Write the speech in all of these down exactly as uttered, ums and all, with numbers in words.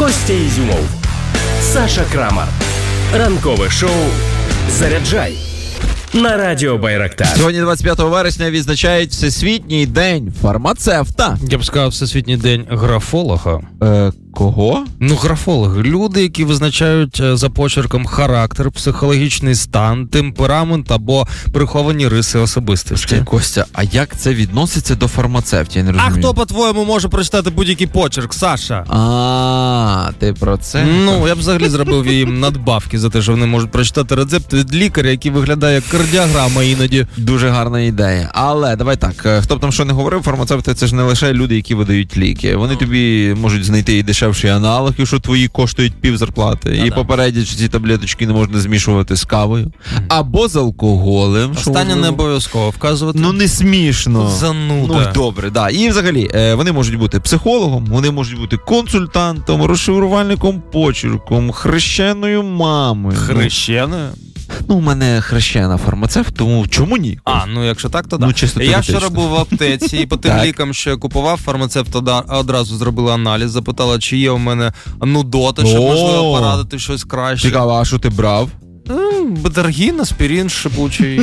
Костя Ізюмов, Саша Крамар. Ранкове шоу «Заряджай» на радіо Байрактар. Сьогодні, двадцять п'ятого вересня, відзначають Всесвітній день фармацевта. Я б сказав, Всесвітній день графолога. Е, кого? Ну, графологи. Люди, які визначають за почерком характер, психологічний стан, темперамент або приховані риси особистості. Костя, а як це відноситься до фармацевтів? Я не розумію. А хто, по-твоєму, може прочитати будь-який почерк, Саша? А, ти про це? Ну, я б взагалі зробив їм надбавки за те, що вони можуть прочитати рецепт від лікаря, який виглядає як кардіограма іноді. Дуже гарна ідея. Але, давай так, хто б там що не говорив, фармацевти — це ж не лише люди, які видають ліки. Вони ну. тобі можуть знайти і дешевший аналог, і що твої коштують пів зарплати. Ну, і да. попередять, що ці таблеточки не можна змішувати з кавою. Mm-hmm. Або з алкоголем. Останнє не обов'язково вказувати. Ну, не смішно. Зануда. Ну, добре, да. І взагалі, вони можуть бути психологом, вони можуть бути консультантом, розшифрувальником почерком, хрещеною мамою. Хрещеною? Ну, у мене хрещена фармацевт, тому чому ні? А, ну якщо так, то да. Ну, чисто я вчора був в аптеці, і по тим лікам, що я купував, фармацевт одразу зробила аналіз, запитала, чи є у мене нудота, щоб, можливо, порадити щось краще. Цікаво, а що ти брав? Бетаргін, аспірин шипучий.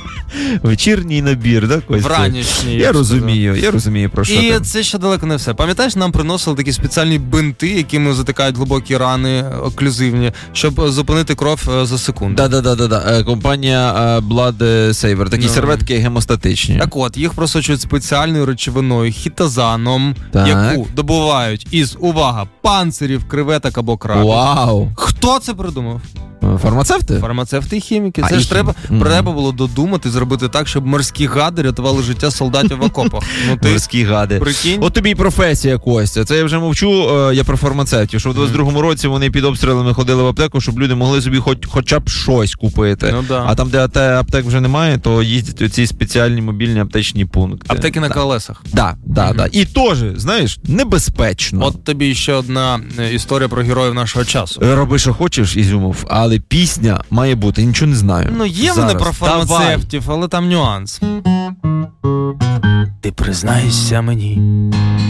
Вечірній набір, да, Костя? Вранішній. Я, я розумію, я розумію, про що І там. це ще далеко не все. Пам'ятаєш, нам приносили такі спеціальні бинти, якими затикають глибокі рани оклюзивні, щоб зупинити кров за секунду. Да-да-да, компанія Blood Saver, такі no. серветки гемостатичні. Так от, їх просочують спеціальною речовиною, хітозаном, так. яку добувають із, увага, панцирів, креветок або крабів. Вау! Хто це придумав? Фармацевти? Фармацевти і хіміки. А, Це і ж треба, mm. треба було додумати, зробити так, щоб морські гади рятували життя солдатів в окопах. Ну, ти морські гади. Прикинь? От тобі і професія, Костя. Це я вже мовчу, я про фармацевтів, що в двадцять другому році вони під обстрілами ходили в аптеку, щоб люди могли собі хоч, хоча б щось купити. Ну, да. А там, де аптек вже немає, то їздять оці спеціальні мобільні аптечні пункти. Аптеки на да. колесах. Так, да, да, угу. да. І теж, знаєш, небезпечно. От тобі ще одна історія про героїв нашого часу. Роби, що хочеш, Ізюмов, але пісня має бути, я нічого не знаю. Ну, є Зараз. вони про фармацевтів, але там нюанс. Ти признайся мені,